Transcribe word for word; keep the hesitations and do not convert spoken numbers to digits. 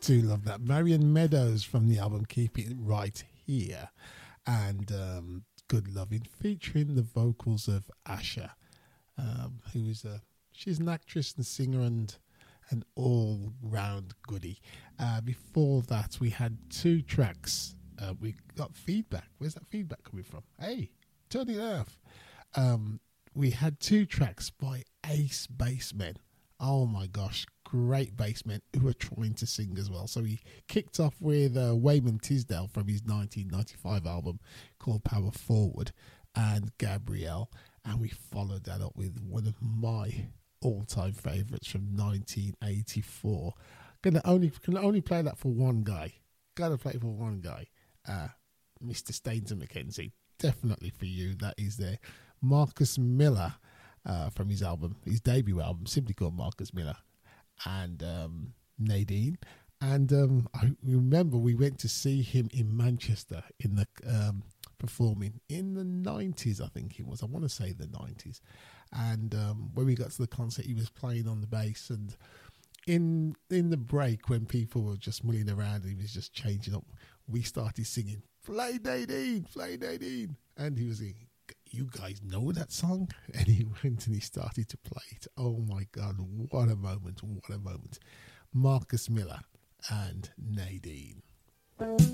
do love that. Marion Meadows from the album Keep It Right Here, and um, Good Loving, featuring the vocals of Asha, um, who is a she's an actress and singer and an all-round goodie. Uh, before that, we had two tracks. Uh, we got feedback. Where's that feedback coming from? Hey, turn it off. Um, we had two tracks by Ace Bassmen. Oh my gosh, great bassmen who were trying to sing as well. So he kicked off with uh, Wayman Tisdale from his nineteen ninety-five album called Power Forward, and Gabrielle, and we followed that up with one of my all-time favourites from nineteen eighty-four. Gonna only can only play that for one guy. Gotta play it for one guy. Uh, Mister Stainton McKenzie, definitely for you. That is there. Marcus Miller. Uh, from his album, his debut album, simply called Marcus Miller, and um, Nadine. And um, I remember we went to see him in Manchester in the um, performing in the nineties, I think it was. I want to say the nineties. And um, when we got to the concert, he was playing on the bass, and in in the break when people were just mulling around and he was just changing up, we started singing, "Play Nadine, play Nadine," and he was singing, "You guys know that song?" And he went and he started to play it. Oh my God, what a moment, what a moment. Marcus Miller and Nadine.